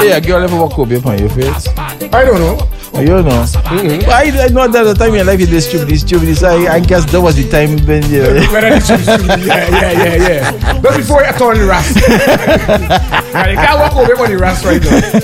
Yeah, girl ever walk up upon your face? I don't know. You don't know. Mm-hmm. But I know that the time in your life you did stupid. So I guess that was the time when you. Yeah. But before you turn the rust. You can't walk over on the rust right now.